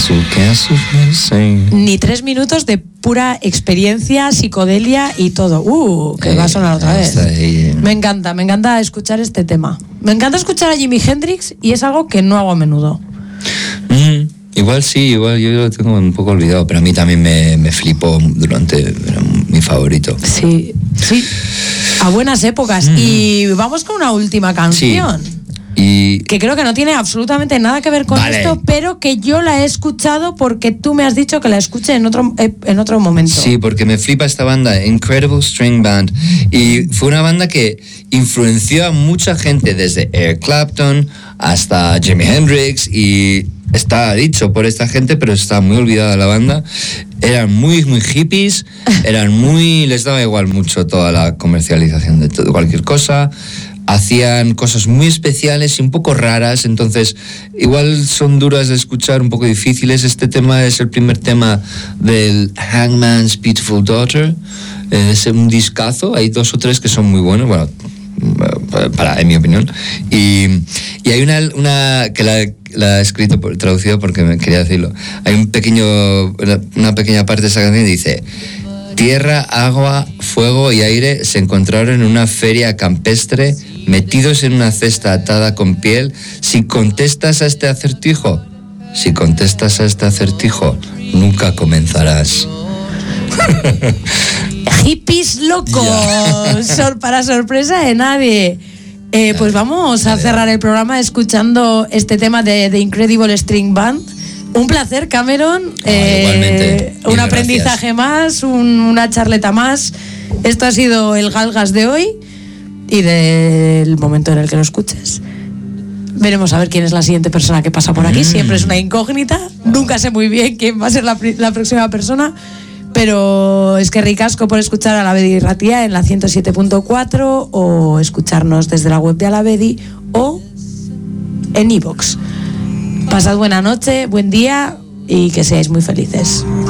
Ni 3 minutos de pura experiencia, psicodelia y todo. Que va a sonar otra vez. Me encanta escuchar este tema. Me encanta escuchar a Jimi Hendrix y es algo que no hago a menudo. Igual yo lo tengo un poco olvidado, pero a mí también me flipó era mi favorito. Sí, a buenas épocas. Y vamos con una última canción. Sí. Que creo que no tiene absolutamente nada que ver con esto, pero que yo la he escuchado porque tú me has dicho que la escuche en otro momento. Sí, porque me flipa esta banda, Incredible String Band, y fue una banda que influenció a mucha gente, desde Eric Clapton hasta Jimi Hendrix, y está dicho por esta gente, pero está muy olvidada la banda. Eran muy hippies, les daba igual mucho toda la comercialización de cualquier cosa. Hacían cosas muy especiales y un poco raras, entonces igual son duras de escuchar, un poco difíciles. Este tema es el primer tema del Hangman's Beautiful Daughter, es un discazo, hay 2 o 3 que son muy buenos, bueno, en mi opinión, y hay una que la he escrito, traducido porque me quería decirlo. Hay una pequeña parte de esa canción que dice: tierra, agua, fuego y aire se encontraron en una feria campestre, metidos en una cesta atada con piel. Si contestas a este acertijo, nunca comenzarás. Hippies locos, para sorpresa de nadie. Pues vamos a cerrar el programa escuchando este tema de The Incredible String Band. Un placer, Cameron. Igualmente. Un aprendizaje más, una charleta más. Esto ha sido el Galgas de hoy y del momento en el que lo escuches. Veremos a ver quién es la siguiente persona que pasa por aquí. Siempre es una incógnita. Nunca sé muy bien quién va a ser la próxima persona. Pero es que ricasco por escuchar a Alavedi Irratia en la 107.4 o escucharnos desde la web de Alavedi o en iVoox. Pasad buena noche, buen día y que seáis muy felices.